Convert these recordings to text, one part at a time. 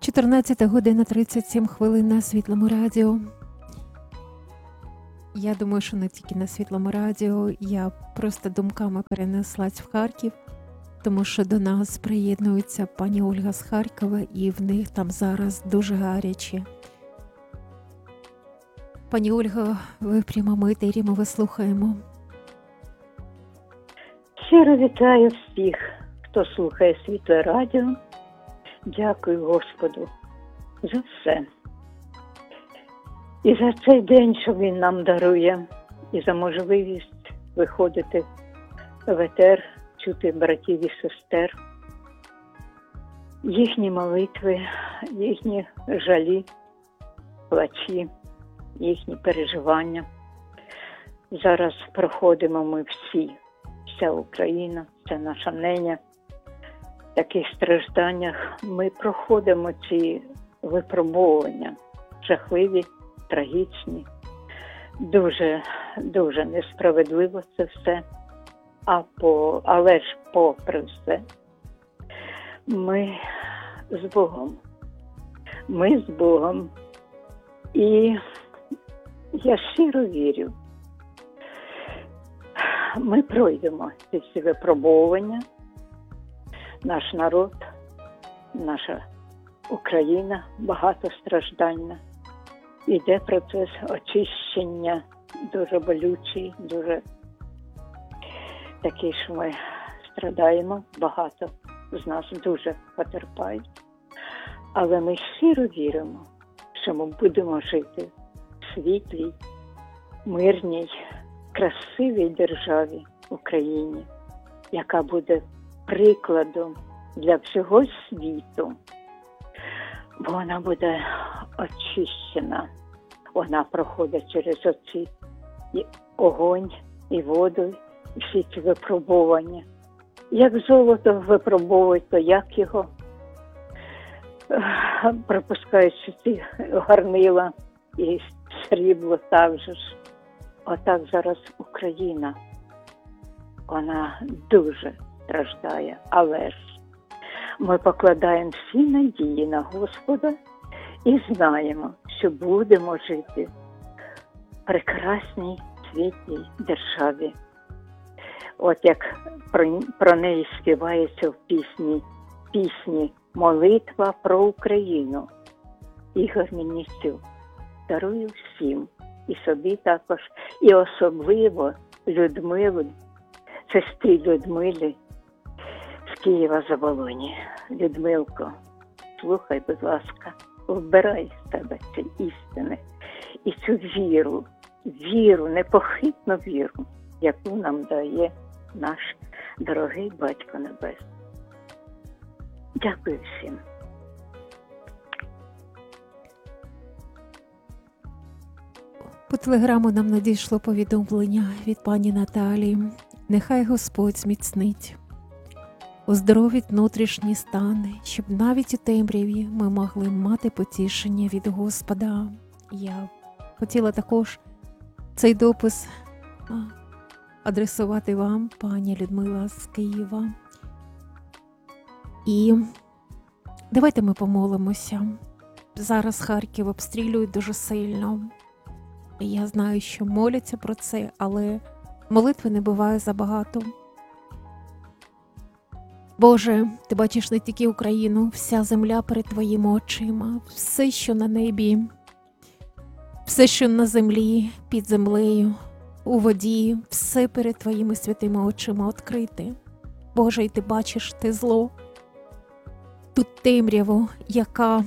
14:37 на Світлому радіо. Я думаю, що не тільки на Світлому радіо, я просто думками перенеслась в Харків, тому що до нас приєднується пані Ольга з Харкова, і в них там зараз дуже гаряче. Пані Ольга, ви в прямому етері, ми вас слухаємо. Щиро вітаю всіх, хто слухає Світле радіо. Дякую Господу за все. І за цей день, що Він нам дарує, і за можливість виходити в етер, чути братів і сестер, їхні молитви, їхні жалі, плачі, їхні переживання. Зараз проходимо ми всі, вся Україна, це наша неня. В таких стражданнях ми проходимо ці випробовування, жахливі, трагічні. Дуже, дуже несправедливо це все. Але ж попри все, ми з Богом. Ми з Богом. І я щиро вірю, ми пройдемо ці всі випробовування. Наш народ, наша Україна багатостраждальна. Іде процес очищення, дуже болючий, дуже такий, що ми страдаємо, багато з нас дуже потерпають. Але ми щиро віримо, що ми будемо жити в світлій, мирній, красивій державі Україні, яка буде прикладом для всього світу. Бо вона буде очищена. Вона проходить через оці огонь і воду, і всі ці випробування. Як золото випробовують, то як його пропускаючи ці гарнила і срібло так же ж. Отак зараз Україна, вона дуже страждає, але ж ми покладаємо всі надії на Господа і знаємо, що будемо жити в прекрасній світлій державі. От як про неї співається в пісні «Молитва про Україну». Ігор Міннісюк. Дарую всім, і собі також, і особливо Людмилу, сестрі Людмилі з Києва-Заболоні. Людмилко, слухай, будь ласка, вбирай з тебе ці істини і цю віру, непохитну віру, яку нам дає наш дорогий Батько Небесний. Дякую всім. По телеграму нам надійшло повідомлення від пані Наталії. Нехай Господь зміцнить, оздоровить внутрішні стани, щоб навіть у темряві ми могли мати потішення від Господа. Я хотіла також цей допис адресувати вам, пані Людмила з Києва. І давайте ми помолимося. Зараз Харків обстрілюють дуже сильно. Я знаю, що моляться про це, але молитви не буває забагато. Боже, Ти бачиш не тільки Україну, вся земля перед Твоїми очима, все, що на небі, все, що на землі, під землею, у воді, все перед Твоїми святими очима відкрите. Боже, і Ти бачиш те зло, ту темряву, яка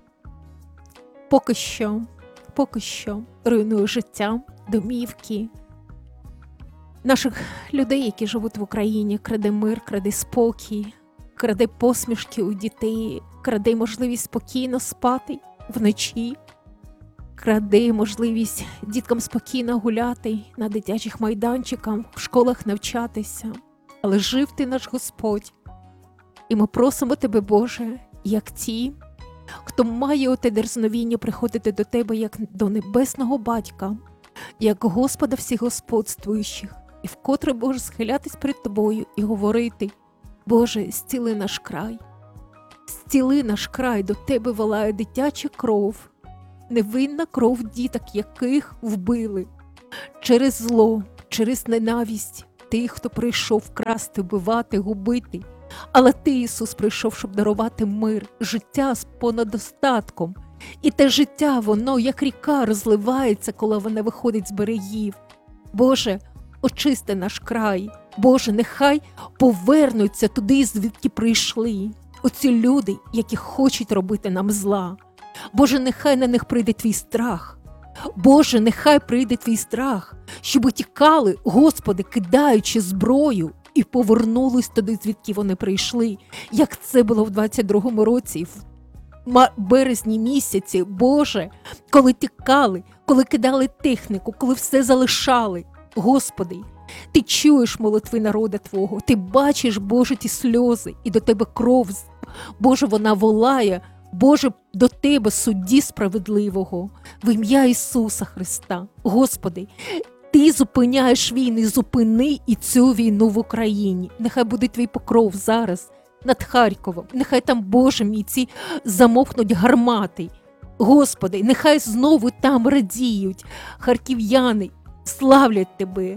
поки що руйнує життя, домівки наших людей, які живуть в Україні, краде мир, краде спокій, краде посмішки у дітей, краде можливість спокійно спати вночі, краде можливість діткам спокійно гуляти на дитячих майданчиках, в школах навчатися. Але жив Ти наш Господь, і ми просимо Тебе, Боже, як ті, хто має оте дерзновіння приходити до Тебе, як до небесного Батька, як Господа всіх господствуючих, і вкотре, Боже, схилятись перед Тобою і говорити: Боже, зціли наш край, зціли наш край, до тебе волає дитяча кров, невинна кров діток, яких вбили. Через зло, через ненависть тих, хто прийшов красти, вбивати, губити. Але ти, Ісус, прийшов, щоб дарувати мир, життя з понадостатком. І те життя, воно, як ріка, розливається, коли вона виходить з берегів. Боже, очисти наш край. Боже, нехай повернуться туди, звідки прийшли. Оці люди, які хочуть робити нам зла. Боже, нехай на них прийде твій страх. Боже, нехай прийде твій страх, щоб тікали, Господи, кидаючи зброю, і повернулись туди, звідки вони прийшли, як це було в 22-му році, в березні місяці. Боже, коли тікали, коли кидали техніку, коли все залишали. Господи, ти чуєш молитви народа Твого, ти бачиш, Боже, ті сльози, і до Тебе кров. Боже, вона волає, Боже, до Тебе, судді справедливого, в ім'я Ісуса Христа. Господи, Ти зупиняєш війни, зупини і цю війну в Україні. Нехай буде Твій покров зараз над Харковом. Нехай там, Боже мій, ці замовкнуть гармати. Господи, нехай знову там радіють харків'яни, славлять Тебе,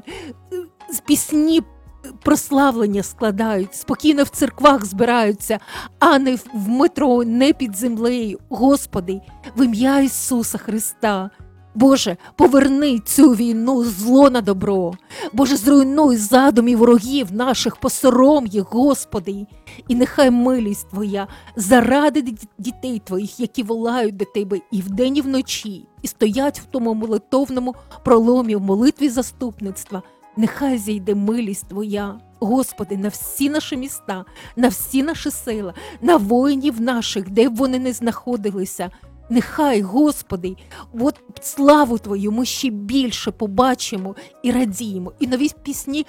з пісні прославлення складають, спокійно в церквах збираються, а не в метро, не під землею. Господи, в ім'я Ісуса Христа. Боже, поверни цю війну, зло на добро. Боже, зруйнуй задумів ворогів наших, посором їх, Господи. І нехай милість Твоя заради дітей Твоїх, які волають до Тебе і вдень, і вночі, і стоять в тому молитовному проломі, в молитві заступництва. Нехай зійде милість Твоя, Господи, на всі наші міста, на всі наші села, на воїнів наших, де б вони не знаходилися. Нехай, Господи, от славу Твою ми ще більше побачимо і радіємо, і нові пісні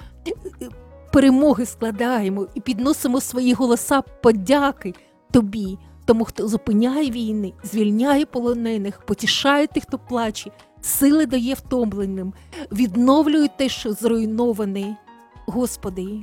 перемоги складаємо, і підносимо свої голоса подяки Тобі, тому хто зупиняє війни, звільняє полонених, потішає тих, хто плаче, сили дає втомленим, відновлює те, що зруйноване. Господи,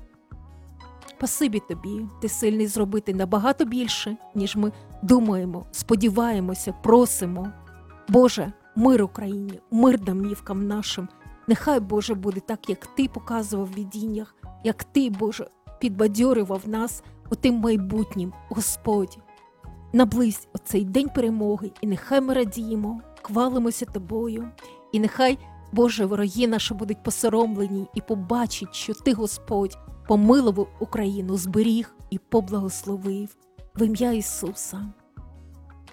спасибі Тобі, Ти сильний зробити набагато більше, ніж ми думаємо, сподіваємося, просимо. Боже, мир Україні, мир домівкам нашим. Нехай, Боже, буде так, як Ти показував в видіннях, як Ти, Боже, підбадьорював нас отим майбутнім. Господь, наблизь оцей день перемоги, і нехай ми радіємо, хвалимося Тобою, і нехай, Боже, вороги наші будуть посоромлені і побачать, що Ти, Господь, помилував Україну, зберіг і поблагословив. В ім'я Ісуса.